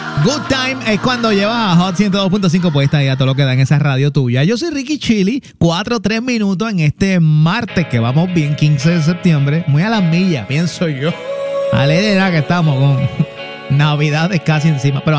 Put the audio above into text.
Good Time es cuando llevas a Hot 102.5 puesta ahí a todo lo que da en esa radio tuya. Yo soy Ricky Chili, 4-3 minutos en este martes que vamos bien, 15 de septiembre. Muy a las millas, pienso yo. Alegre que estamos con Navidades casi encima. Pero